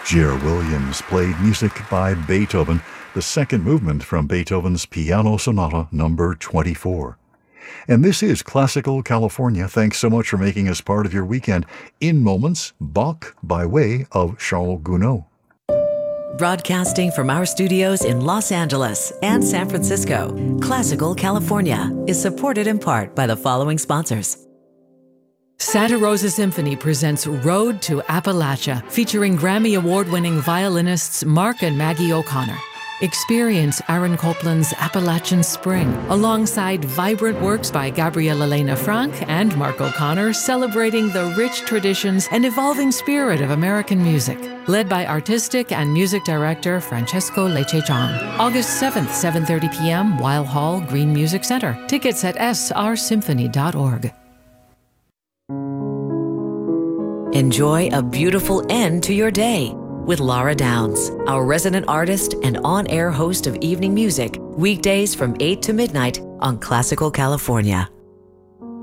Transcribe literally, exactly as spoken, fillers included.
J R. Williams played music by Beethoven, the second movement from Beethoven's Piano Sonata number twenty-four. And this is Classical California. Thanks so much for making us part of your weekend. In moments, Bach by way of Charles Gounod. Broadcasting from our studios in Los Angeles and San Francisco, Classical California is supported in part by the following sponsors. Santa Rosa Symphony presents Road to Appalachia, featuring Grammy Award-winning violinists Mark and Maggie O'Connor. Experience Aaron Copland's Appalachian Spring, alongside vibrant works by Gabrielle Elena Frank and Mark O'Connor, celebrating the rich traditions and evolving spirit of American music. Led by artistic and music director Francesco Lecce-John. August seventh, seven thirty p.m., Weil Hall, Green Music Center. Tickets at s r symphony dot org. Enjoy a beautiful end to your day with Laura Downs, our resident artist and on-air host of evening music, weekdays from eight to midnight on Classical California.